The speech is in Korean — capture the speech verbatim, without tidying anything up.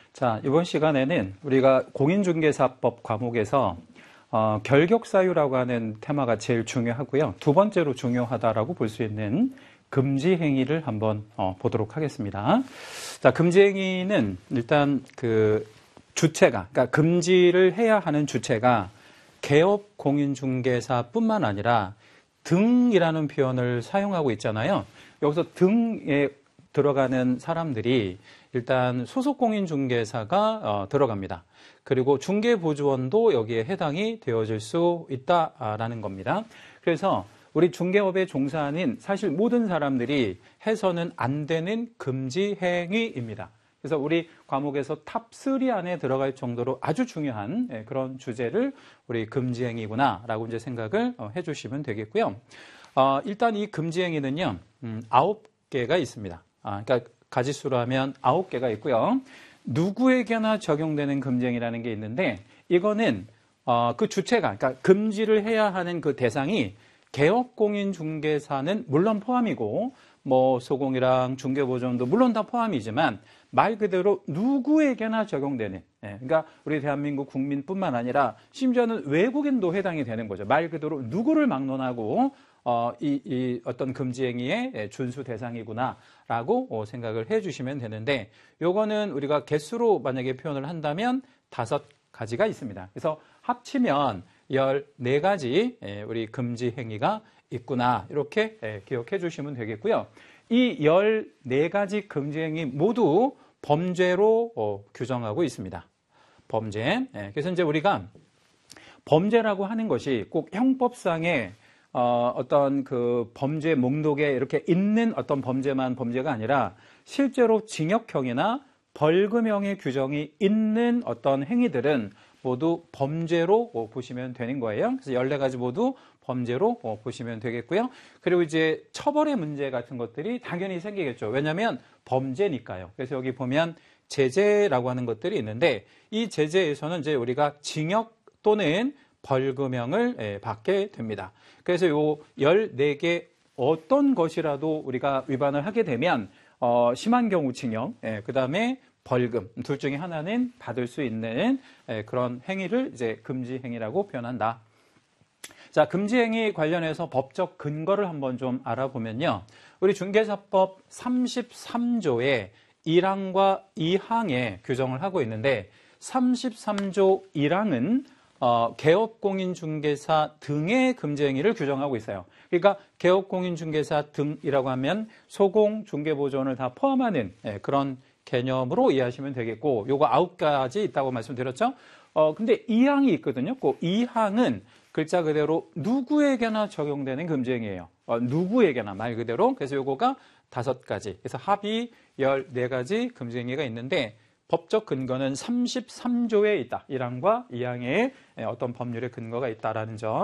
자, 이번 시간에는 우리가 공인중개사법 과목에서 어, 결격사유라고 하는 테마가 제일 중요하고요. 두 번째로 중요하다라고 볼 수 있는 금지행위를 한번 어, 보도록 하겠습니다. 자, 금지행위는 일단 그 주체가, 그러니까 금지를 해야 하는 주체가 개업 공인중개사뿐만 아니라 등이라는 표현을 사용하고 있잖아요. 여기서 등에 들어가는 사람들이 일단 소속공인중개사가 어, 들어갑니다. 그리고 중개보조원도 여기에 해당이 되어질 수 있다라는 겁니다. 그래서 우리 중개업에 종사하는 사실 모든 사람들이 해서는 안 되는 금지행위입니다. 그래서 우리 과목에서 탑 삼 안에 들어갈 정도로 아주 중요한 그런 주제를 우리 금지행위구나라고 이제 생각을 해주시면 되겠고요. 어, 일단 이 금지행위는요, 음, 아홉 개가 있습니다. 아, 그러니까 가지수로 하면 아홉 개가 있고요. 누구에게나 적용되는 금지행위라는 게 있는데 이거는 어, 그 주체가, 그러니까 금지를 해야 하는 그 대상이 개업공인중개사는 물론 포함이고 뭐 소공이랑 중개보조원도 물론 다 포함이지만 말 그대로 누구에게나 적용되는, 예, 그러니까 우리 대한민국 국민뿐만 아니라 심지어는 외국인도 해당이 되는 거죠. 말 그대로 누구를 막론하고 어, 이, 이 어떤 금지행위의 준수 대상이구나라고 생각을 해주시면 되는데, 요거는 우리가 개수로 만약에 표현을 한다면 다섯 가지가 있습니다. 그래서 합치면 열네 가지 우리 금지행위가 있구나, 이렇게 기억해 주시면 되겠고요. 이 열네 가지 금지행위 모두 범죄로 어, 규정하고 있습니다. 범죄. 그래서 이제 우리가 범죄라고 하는 것이 꼭 형법상의 어, 어떤 그 범죄 목록에 이렇게 있는 어떤 범죄만 범죄가 아니라 실제로 징역형이나 벌금형의 규정이 있는 어떤 행위들은 모두 범죄로 보시면 되는 거예요. 그래서 열네 가지 모두 범죄로 보시면 되겠고요. 그리고 이제 처벌의 문제 같은 것들이 당연히 생기겠죠. 왜냐하면 범죄니까요. 그래서 여기 보면 제재라고 하는 것들이 있는데 이 제재에서는 이제 우리가 징역 또는 벌금형을 받게 됩니다. 그래서 요 열네 개 어떤 것이라도 우리가 위반을 하게 되면 어, 심한 경우 징역, 예, 그 다음에 벌금, 둘 중에 하나는 받을 수 있는 예, 그런 행위를 이제 금지행위라고 표현한다. 자, 금지행위 관련해서 법적 근거를 한번 좀 알아보면요. 우리 중개사법 삼십삼 조의 일 항과 이 항에 규정을 하고 있는데 삼십삼 조 일 항은 어, 개업공인중개사 등의 금지행위를 규정하고 있어요. 그러니까 개업공인중개사 등이라고 하면 소공, 중개보조원을 다 포함하는 예, 그런 개념으로 이해하시면 되겠고, 요거 아홉 가지 있다고 말씀드렸죠. 어, 근데 이 항이 있거든요. 그 이 항은 글자 그대로 누구에게나 적용되는 금지행위예요. 어, 누구에게나 말 그대로. 그래서 요거가 다섯 가지. 그래서 합이 열네 가지 금지행위가 있는데 법적 근거는 삼십삼 조에 있다. 일 항과 이 항에 어떤 법률의 근거가 있다라는 점.